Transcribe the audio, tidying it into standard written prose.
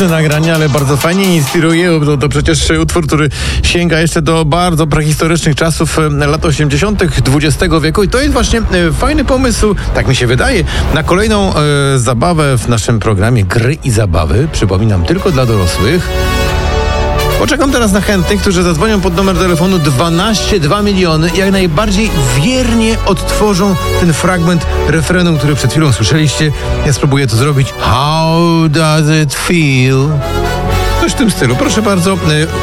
klasyczne nagranie, ale bardzo fajnie inspiruje, bo to przecież utwór, który sięga jeszcze do bardzo prehistorycznych czasów lat 80. XX wieku i to jest właśnie fajny pomysł, tak mi się wydaje, na kolejną zabawę w naszym programie Gry i Zabawy. Przypominam, tylko dla dorosłych. Poczekam teraz na chętnych, którzy zadzwonią pod numer telefonu 2 miliony i jak najbardziej wiernie odtworzą ten fragment refrenu, który przed chwilą słyszeliście. Ja spróbuję to zrobić. How does it feel? Coś w tym stylu. Proszę bardzo.